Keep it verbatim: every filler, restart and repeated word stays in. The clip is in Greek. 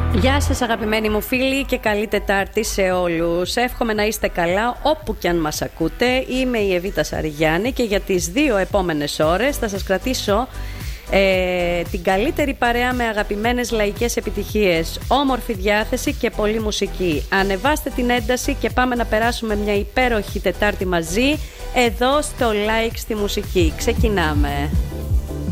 Γεια σας αγαπημένοι μου φίλοι και καλή Τετάρτη σε όλους. Εύχομαι να είστε καλά όπου κι αν μας ακούτε. Είμαι η Εβίτα Σαριγιάννη και για τις δύο επόμενες ώρες θα σας κρατήσω ε, την καλύτερη παρέα με αγαπημένες λαϊκές επιτυχίες, όμορφη διάθεση και πολλή μουσική. Ανεβάστε την ένταση και πάμε να περάσουμε μια υπέροχη Τετάρτη μαζί εδώ στο Like στη Μουσική. Ξεκινάμε.